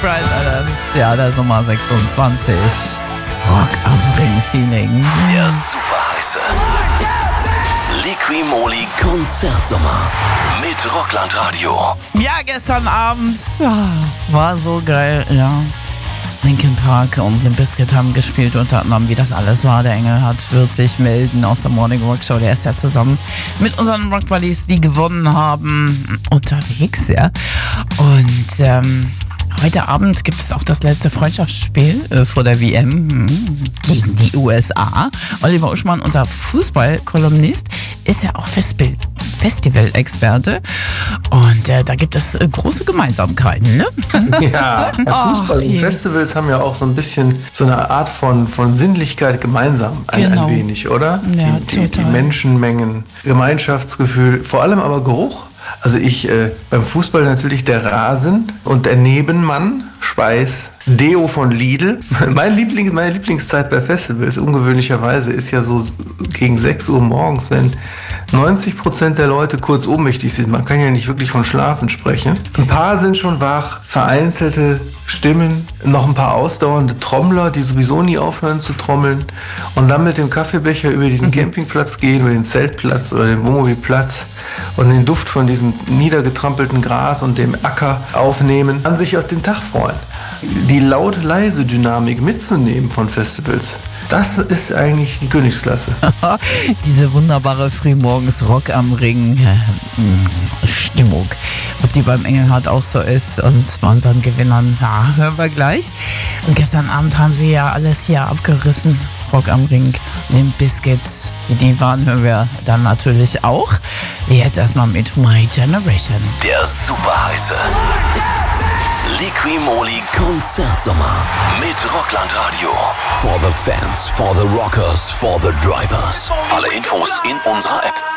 Bryan Adams. Ja, der Sommer 26. Rock am Ring Feeling. Der super heiße Liqui-Moly Konzertsommer mit Rockland Radio. Ja, gestern Abend war so geil, ja. Linkin Park und Limp Bizkit haben gespielt, unter anderem, wie das alles war. Der Engelhardt wird sich melden aus der Morning Rock Show. Der ist ja zusammen mit unseren Rock Buddies, die gewonnen haben, unterwegs, ja. Und heute Abend gibt es auch das letzte Freundschaftsspiel vor der WM gegen die USA. Oliver Uschmann, unser Fußballkolumnist, ist ja auch Festival-Experte. Und da gibt es große Gemeinsamkeiten, ne? Ja, Fußball und Festivals haben ja auch so ein bisschen so eine Art von Sinnlichkeit gemeinsam, ein wenig, oder? Ja, die Menschenmengen, Gemeinschaftsgefühl, vor allem aber Geruch. Also beim Fußball natürlich der Rasen und der Nebenmann, Speis, Deo von Lidl. Meine Lieblingszeit bei Festivals, ungewöhnlicherweise, ist ja so gegen 6 Uhr morgens, wenn 90% der Leute kurz ohnmächtig sind. Man kann ja nicht wirklich von Schlafen sprechen. Ein paar sind schon wach, vereinzelte Stimmen, noch ein paar ausdauernde Trommler, die sowieso nie aufhören zu trommeln und dann mit dem Kaffeebecher über diesen Campingplatz gehen, über den Zeltplatz oder den Wohnmobilplatz und den Duft von diesem niedergetrampelten Gras und dem Acker aufnehmen, an sich auf den Tag freuen. Die laut-leise-Dynamik mitzunehmen von Festivals, das ist eigentlich die Königsklasse. Diese wunderbare frühmorgens Rock am Ring Stimmung. Ob die beim Engelhardt auch so ist und bei unseren Gewinnern, hören wir gleich. Und gestern Abend haben sie ja alles hier abgerissen. Rock am Ring, Limp Bizkit, die waren, hören wir dann natürlich auch. Jetzt erstmal mit My Generation. Der super heiße Liqui-Moly Konzertsommer mit Rockland Radio. For the fans, for the rockers, for the drivers. Alle Infos in unserer App.